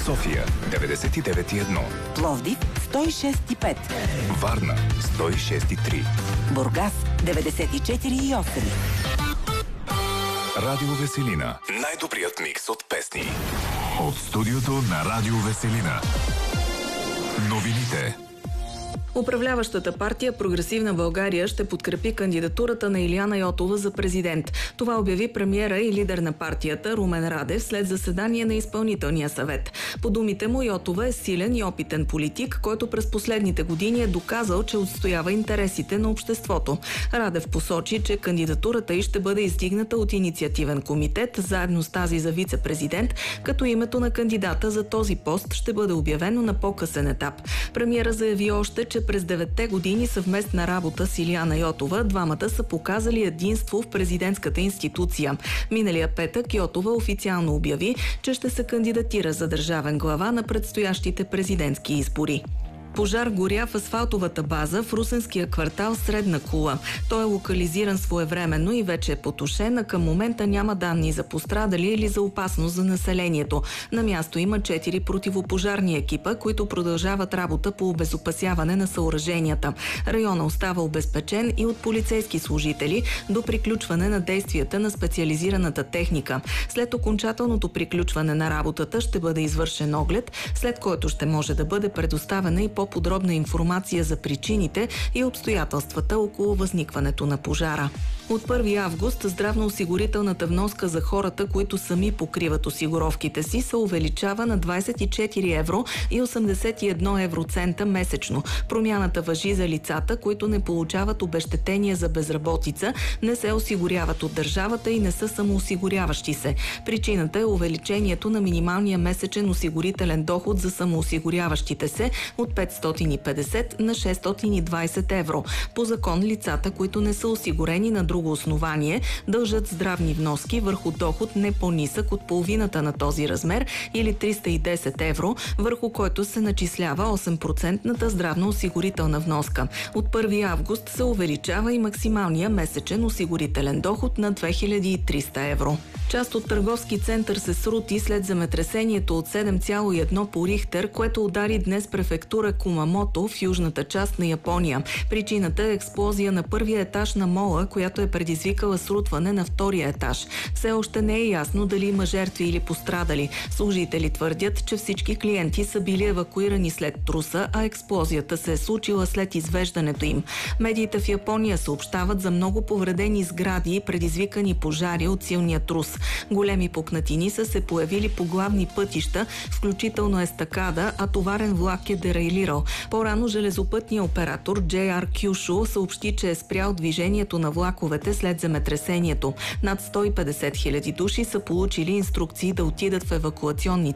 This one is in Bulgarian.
София 99,1, Пловдив 106,5, Варна 106,3, Бургас 94,8. Радио Веселина. Най-добрият микс от песни. От студиото на Радио Веселина. Новините. Управляващата партия Прогресивна България ще подкрепи кандидатурата на Илияна Йотова за президент. Това обяви премиера и лидер на партията Румен Радев след заседание на изпълнителния съвет. По думите му, Йотова е силен и опитен политик, който през последните години е доказал, че отстоява интересите на обществото. Радев посочи, че кандидатурата й ще бъде издигната от инициативен комитет, заедно с тази за вице-президент, като името на кандидата за този пост ще бъде обявено на по-късен етап. Премиера заяви още, че през 9-те години съвместна работа с Илияна Йотова двамата са показали единство в президентската институция. Миналия петък Йотова официално обяви, че ще се кандидатира за държавен глава на предстоящите президентски избори. Пожар горя в асфалтовата база в русенския квартал Средна Кула. Той е локализиран своевременно и вече е потушен, а към момента няма данни за пострадали или за опасност за населението. На място има 4 противопожарни екипа, които продължават работа по обезопасяване на съоръженията. Района остава обезпечен и от полицейски служители до приключване на действията на специализираната техника. След окончателното приключване на работата ще бъде извършен оглед, след който ще може да бъде предоставена и по-подробна информация за причините и обстоятелствата около възникването на пожара. От 1 август здравноосигурителната вноска за хората, които сами покриват осигуровките си, се увеличава на 24 евро и 81 евроцента месечно. Промяната важи за лицата, които не получават обезщетение за безработица, не се осигуряват от държавата и не са самоосигуряващи се. Причината е увеличението на минималния месечен осигурителен доход за самоосигуряващите се от 550 на 620 евро. По закон лицата, които не са осигурени на друго основание, дължат здравни вноски върху доход не по-нисък от половината на този размер или 310 евро, върху който се начислява 8% здравноосигурителна вноска. От 1 август се увеличава и максималния месечен осигурителен доход на 2300 евро. Част от търговски център се срути след земетресението от 7,1 по Рихтер, което удари днес префектура Кумамото в южната част на Япония. Причината е експлозия на първия етаж на мола, която е предизвикала срутване на втория етаж. Все още не е ясно дали има жертви или пострадали. Служители твърдят, че всички клиенти са били евакуирани след труса, а експлозията се е случила след извеждането им. Медиите в Япония съобщават за много повредени сгради, предизвикани пожари от силния трус. Големи пукнатини са се появили по главни пътища, включително естакада, а товарен влак е дерайлирал. По-рано железопътният оператор JR Kyushu съобщи, че е спрял движението на влаковете след земетресението. Над 150 000 души са получили инструкции да отидат в евакуационни